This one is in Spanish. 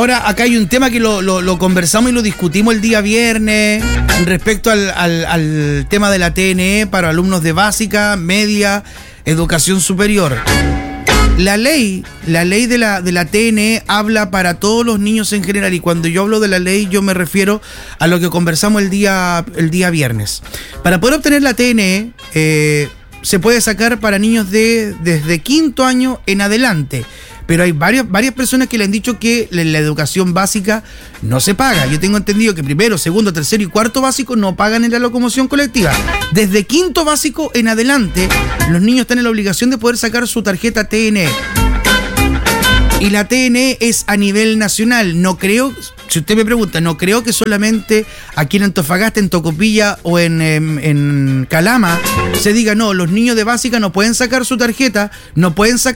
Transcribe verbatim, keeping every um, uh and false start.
Ahora, acá hay un tema que lo, lo, lo conversamos y lo discutimos el día viernes respecto al, al, al tema de la T N E para alumnos de básica, media, educación superior. La ley, la ley de la, de la T N E habla para todos los niños en general, y cuando yo hablo de la ley yo me refiero a lo que conversamos el día, el día viernes. Para poder obtener la T N E, eh, se puede sacar para niños de desde quinto año en adelante. Pero hay varias, varias personas que le han dicho que la, la educación básica no se paga. Yo tengo entendido que primero, segundo, tercero y cuarto básico no pagan en la locomoción colectiva. Desde quinto básico en adelante, los niños están en la obligación de poder sacar su tarjeta T N E. Y la T N E es a nivel nacional. No creo, si usted me pregunta, no creo que solamente aquí en Antofagasta, en Tocopilla o en, en, en Calama se diga, no, los niños de básica no pueden sacar su tarjeta, no pueden sacar